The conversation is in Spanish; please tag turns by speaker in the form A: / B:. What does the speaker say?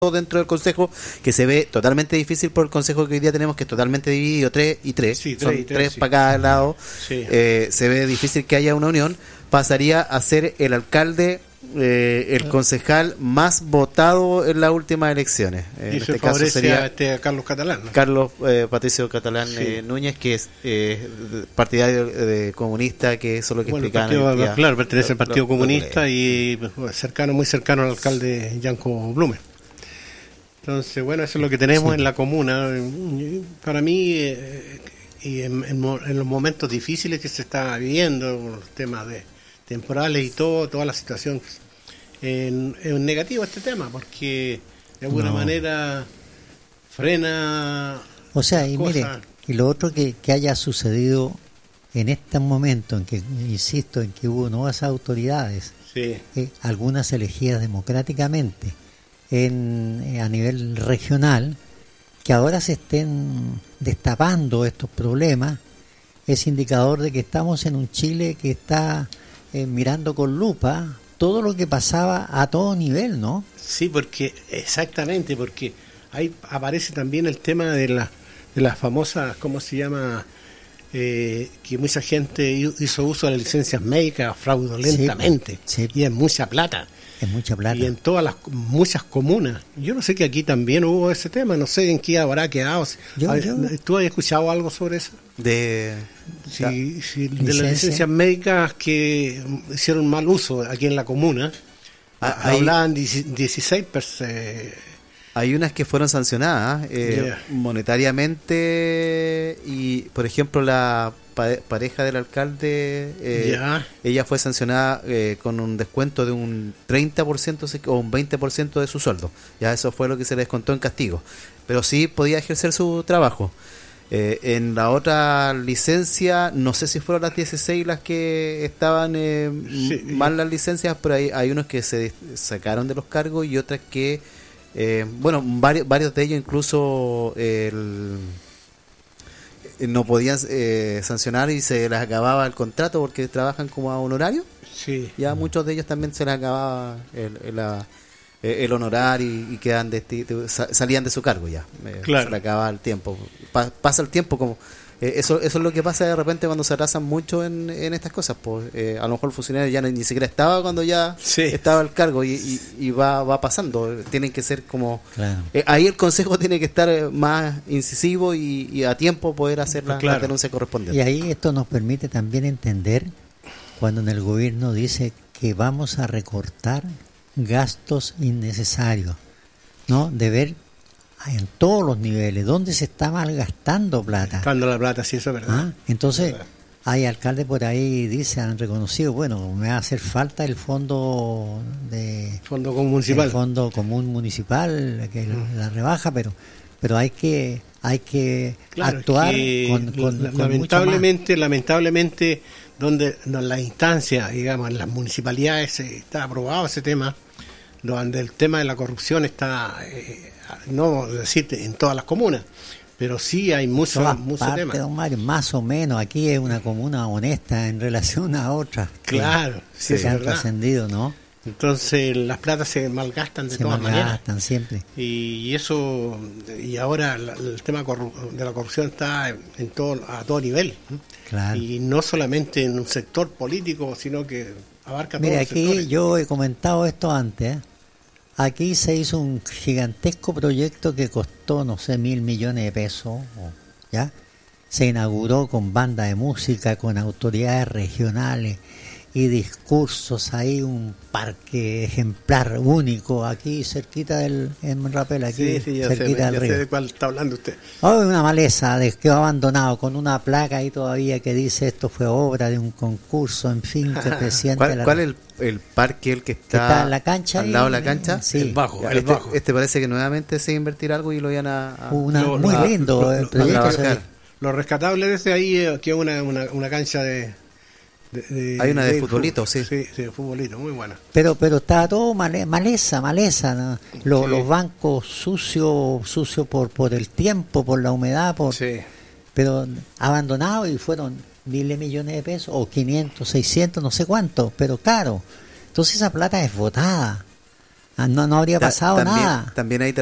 A: dentro del consejo, que se ve totalmente difícil por el consejo que hoy día tenemos, que es totalmente dividido, 3 y 3,
B: Sí,
A: son
B: tres y
A: 3
B: tres, sí.
A: para cada lado.
B: Sí.
A: Se ve difícil que haya una unión. Pasaría a ser el alcalde, el concejal más votado en las últimas elecciones. En
B: Y se
A: este caso
B: favorece
A: sería
B: a Carlos Catalán, ¿no?
A: Carlos Patricio Catalán
B: Sí.
A: Núñez, que es partidario de comunista, que eso es lo que
B: Bueno,
A: explicaban. hoy día
B: claro, pertenece al Partido
A: los
B: Comunista
A: colegas.
B: y muy cercano al alcalde Yanko Blume. Entonces, bueno, eso es lo que tenemos en la comuna. Para mí, y en los momentos difíciles que se está viviendo, los temas de temporales y toda la situación, es negativo este tema, porque de alguna manera frena.
C: O sea, y
B: cosas.
C: mire, y lo otro que haya sucedido en este momento, en que, insisto, en que hubo nuevas autoridades,
B: Sí.
C: algunas elegidas democráticamente a nivel regional, que ahora se estén destapando estos problemas, es indicador de que estamos en un Chile que está mirando con lupa todo lo que pasaba a todo nivel, ¿no?
B: Sí, porque ahí aparece también el tema de las famosas, ¿cómo se llama? Que mucha gente hizo uso de las licencias médicas fraudulentamente,
C: Sí.
B: y es mucha plata.
C: Es mucha plata.
B: Y en muchas comunas. Yo no sé que aquí también hubo ese tema, no sé en qué habrá quedado. ¿Tú has escuchado algo sobre eso?
A: De
B: De las licencias médicas que hicieron mal uso aquí en la comuna. Hablaban 16
A: Hay unas que fueron sancionadas monetariamente, y por ejemplo la pareja del alcalde, ella fue sancionada con un descuento de un 30% o un 20% de su sueldo. Ya eso fue lo que se les descontó en castigo, pero sí podía ejercer su trabajo. En la otra licencia, no sé si fueron las 16 las que estaban mal las licencias, pero hay unos que se sacaron de los cargos y otras que varios de ellos incluso no podían sancionar y se les acababa el contrato porque trabajan como a honorario.
B: Sí.
A: Ya muchos de ellos también se les acababa el honorario y quedan salían de su cargo ya.
B: Claro.
A: Se les acababa el tiempo. Pasa el tiempo como... Eso es lo que pasa de repente cuando se atrasan mucho en estas cosas. Pues, a lo mejor el funcionario ya ni siquiera estaba cuando ya estaba al cargo y va pasando. Tienen que ser como...
C: Claro.
A: Ahí el consejo tiene que estar más incisivo y a tiempo poder hacer la denuncia correspondiente.
C: Y ahí esto nos permite también entender cuando en el gobierno dice que vamos a recortar gastos innecesarios, ¿no? De ver en todos los niveles dónde se está malgastando plata.
B: Gastando la plata, sí, eso es verdad.
C: Entonces, hay alcaldes por ahí, han reconocido, bueno, me va a hacer falta el fondo
B: común municipal.
C: El fondo común municipal, que la rebaja, pero hay que actuar con
B: lamentablemente, donde en las instancias, digamos, en las municipalidades está aprobado ese tema, donde el tema de la corrupción está, no decirte en todas las comunas, pero sí hay mucho tema.
C: Don Mario, más o menos, aquí es una comuna honesta en relación a otras.
B: Claro,
C: sí, se han trascendido, ¿no?
B: Entonces las platas se malgastan de todas maneras. Se malgastan
C: siempre.
B: Y eso, y ahora el tema de la corrupción está a todo nivel.
C: Claro.
B: Y no solamente en un sector político, sino que abarca todos los sectores.
C: Aquí yo he comentado esto antes. Aquí se hizo un gigantesco proyecto que costó, no sé, 1.000 millones de pesos. ¿Ya? Se inauguró con banda de música, con autoridades regionales y discursos, ahí un parque ejemplar único aquí cerquita en Rapel, aquí cerquita del río.
B: Ya sé de cuál está hablando usted.
C: Una maleza quedó abandonado con una placa ahí todavía que dice esto fue obra de un concurso, en fin, que el presidente
A: ¿Cuál es el parque el que está
C: en la cancha
A: al lado de la cancha?
C: Sí.
B: El bajo.
A: Este parece que nuevamente se invertir algo y lo iban
C: muy lindo el proyecto.
B: Lo rescatable de ese ahí es que es una cancha
A: hay una de futbolito, sí.
B: Sí, de futbolito, muy buena.
C: Pero estaba todo maleza, ¿no? Los bancos sucios por el tiempo, por la humedad, pero abandonados, y fueron miles de millones de pesos, o 500, 600, no sé cuánto, pero caro. Entonces esa plata es botada. no habría pasado nada.
A: También ahí